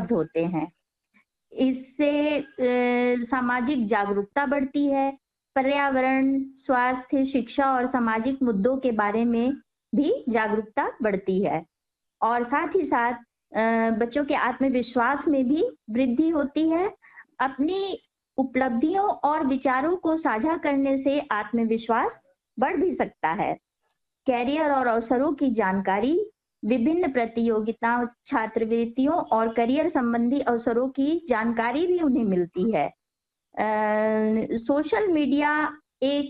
उपलब्ध होते हैं। इससे सामाजिक जागरूकता बढ़ती है, पर्यावरण, स्वास्थ्य, शिक्षा और सामाजिक मुद्दों के बारे में भी जागरूकता बढ़ती है और साथ ही साथ बच्चों के आत्मविश्वास में भी वृद्धि होती है। अपनी उपलब्धियों और विचारों को साझा करने से आत्मविश्वास बढ़ भी सकता है। कैरियर और अवसरों की जानकारी, विभिन्न प्रतियोगिताओं, छात्रवृत्तियों और करियर संबंधी अवसरों की जानकारी भी उन्हें मिलती है। सोशल मीडिया एक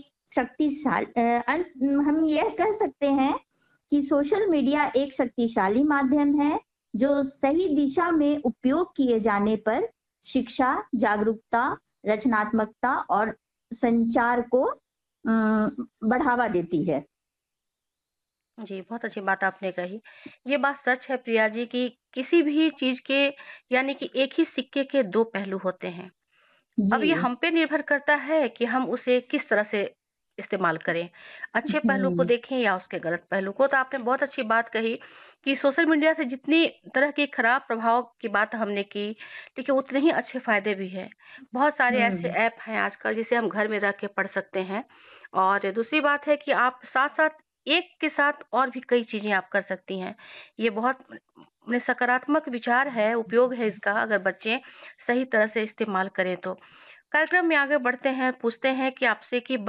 हम यह कह सकते हैं कि सोशल मीडिया एक शक्तिशाली माध्यम है जो सही दिशा में उपयोग किए जाने पर शिक्षा, जागरूकता, रचनात्मकता और संचार को बढ़ावा देती है। जी, बहुत अच्छी बात आपने कही। ये बात सच है प्रिया जी कि किसी भी चीज़ के यानी कि एक ही सिक्के के 2 पहलू होते हैं। अब ये जी। हम पे निर्भर करता है कि हम उसे किस तरह से इस्तेमाल करें। अच्छे पहलू को हुँ, देखें या उसके गलत पहलू को। तो आपने बहुत अच्छी बात कही कि सोशल मीडिया से जितनी तरह के खराब प्रभाव की बात हमने की, देखिए उतने ही अच्छे फ़ायदे भी हैं। बहुत सारे ऐसे हुँ, ऐप हैं आजकल जिसे हम घर में रह के पढ़ सकते हैं। और दूसरी बात है कि आप साथ-साथ एक के साथ और भी कई चीज़ें आप कर सकती हैं। ये बहुत सकारात्मक विचार है, उपयोग है इसका अगर बच्चे सही तरह से इस्तेमाल करें तो। कार्यक्रम में आगे बढ़ते हैं, पूछते हैं कि आपसे कि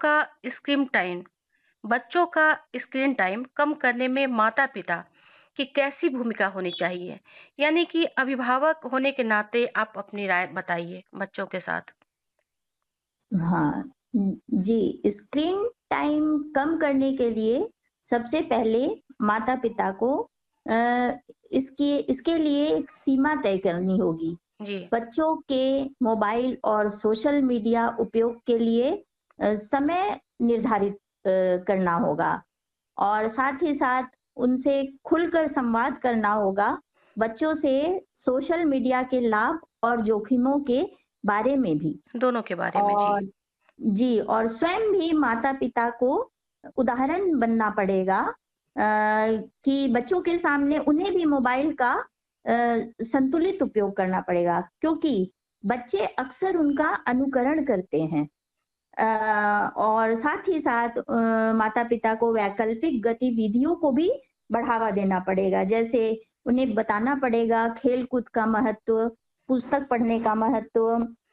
बच्चों का स्क्रीन टाइम कम करने में माता-पिता की कैसी भूमिका होनी चाहिए? यानी कि अभिभावक होने के नाते आप अपनी राय बताइए बच्चों के साथ। हाँ, जी, स्क्रीन टाइम कम करने के लिए सबसे पहले माता-पिता को इसके लिए एक सीमा तय करनी होगी। जी, बच्चों के मोबाइल और सोशल मीडिया उपयोग के लिए समय निर्धारित करना होगा और साथ ही साथ उनसे खुलकर संवाद करना होगा। बच्चों से सोशल मीडिया के लाभ और जोखिमों के बारे में भी। दोनों के बारे में। जी, और जी, और स्वयं भी माता-पिता को उदाहरण बनना पड़ेगा कि बच्चों के सामने उन्हें भी मोबाइल का संतुलित उपयोग करना पड़ेगा क्योंकि बच्चे अक्सर उनका अनुकरण करते हैं। और साथ ही साथ माता-पिता को वैकल्पिक गतिविधियों को भी बढ़ावा देना पड़ेगा। जैसे उन्हें बताना पड़ेगा खेल-कूद का महत्व, पुस्तक पढ़ने का महत्व,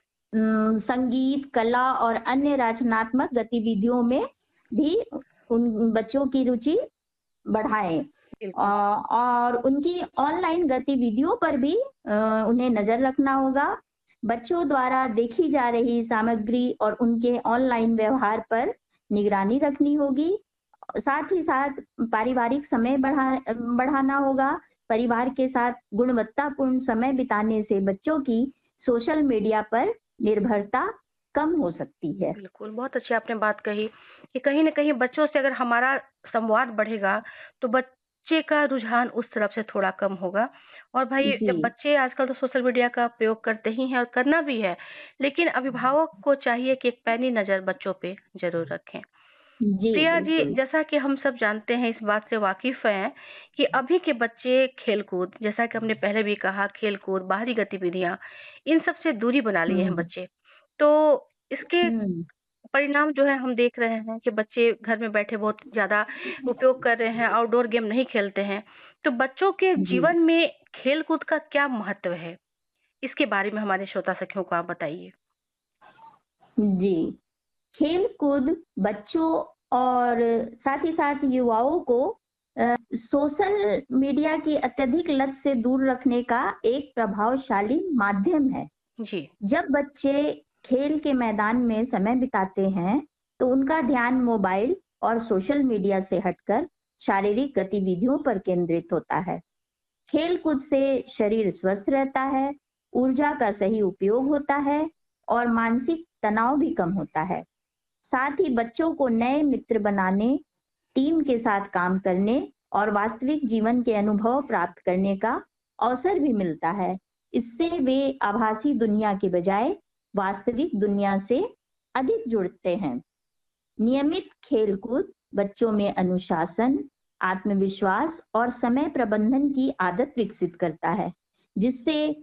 संगीत, कला और अन्य रचनात्मक गतिविधियों में भी उन बच्चों की रुचि बढ़ाएँ। बिल्कुल। और उनकी ऑनलाइन गतिविधियों पर भी उन्हें नज़र रखना होगा। बच्चों द्वारा देखी जा रही सामग्री और उनके ऑनलाइन व्यवहार पर निगरानी रखनी होगी। साथ ही साथ पारिवारिक समय बढ़ाना होगा। परिवार के साथ गुणवत्तापूर्ण समय बिताने से बच्चों की सोशल मीडिया पर निर्भरता कम हो सकती है। बिल्कुल, बहुत अच्छी आपने बात कही कि कहीं न कहीं बच्चों से अगर हमारा संवाद बढ़ेगा, तो बच्चे का रुझान उस तरफ से थोड़ा कम होगा। और भाई जी, जब बच्चे आजकल तो सोशल मीडिया का प्रयोग करते ही हैं और करना भी है, लेकिन अभिभावक को चाहिए कि एक पैनी नज़र बच्चों पे ज़रूर रखें। जी, प्रिया जी, बिल्कुल। जैसा कि हम सब जानते हैं, इस बात से वाकिफ़ हैं कि अभी के बच्चे खेल-कूद, जैसा कि हमने पहले भी कहा खेल-कूद, बाहरी गतिविधियाँ, इन सब से दूरी बना लिए हैं हुँ, बच्चे। तो इसके हुँ, परिणाम जो है हम देख रहे हैं कि बच्चे घर में बैठे बहुत ज़्यादा उपयोग कर रहे हैं, आउटडोर गेम नहीं खेलते हैं। तो बच्चों के जी, जीवन में खेल-कूद का क्या महत्व है? इसके बारे में हमारे श्रोता सखियों को आप बताइए। जी। खेल-कूद बच्चों और साथ ही साथ युवाओं को सोशल मीडिया की अत्यधिक लत से दूर रखने का एक प्रभावशाली माध्यम है। जी, जब बच्चे खेल के मैदान में समय बिताते हैं, तो उनका ध्यान मोबाइल और सोशल मीडिया से हटकर शारीरिक गतिविधियों पर केंद्रित होता है। खेल-कूद से शरीर स्वस्थ रहता है, ऊर्जा का सही उपयोग होता है और मानसिक तनाव भी कम होता है। साथ ही बच्चों को नए मित्र बनाने, टीम के साथ काम करने और वास्तविक जीवन के अनुभव प्राप्त करने का अवसर भी मिलता है। इससे वे आभासी दुनिया के बजाय वास्तविक दुनिया से अधिक जुड़ते हैं। नियमित खेल-कूद बच्चों में अनुशासन, आत्मविश्वास और समय प्रबंधन की आदत विकसित करता है, जिससे